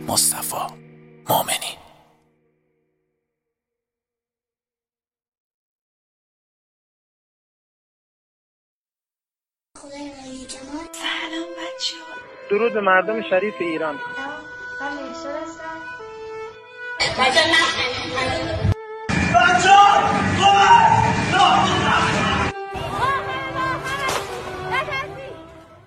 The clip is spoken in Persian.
مصطفی مومنی. سلام بچه. درود به مردم شریف ایران. من مرساد هستم.